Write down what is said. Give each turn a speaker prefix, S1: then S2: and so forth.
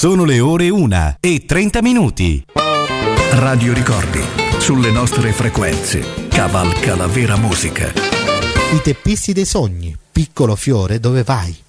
S1: Sono le ore 1:30.
S2: Radio Ricordi, sulle nostre frequenze, cavalca la vera musica.
S3: I teppisti dei sogni, piccolo fiore dove vai.